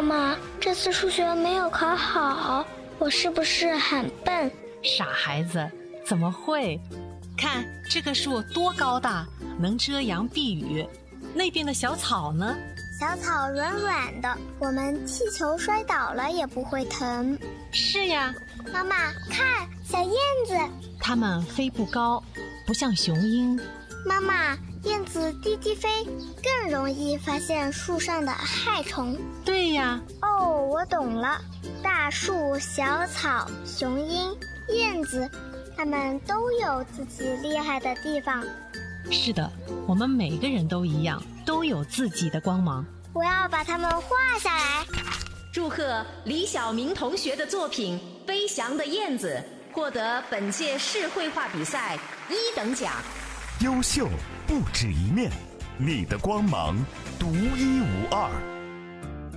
妈，这次数学没有考好，我是不是很笨？ 傻孩子，怎么会？看这棵树多高大，能遮阳避雨。那边的小草呢？ 小草软软的，我们踢球摔倒了也不会疼。 是呀。 妈妈，看小燕子， 它们飞不高，不像雄鹰。 妈妈，燕子低低飞，更容易发现树上的害虫。 对呀。 哦，我懂了，大树、小草、雄鹰、燕子，它们都有自己厉害的地方。 是的，我们每个人都一样，都有自己的光芒。 我要把它们画下来。 祝贺李晓明同学的作品《飞翔的燕子》获得本届市绘画比赛1等奖。 优秀不止一面，你的光芒独一无二。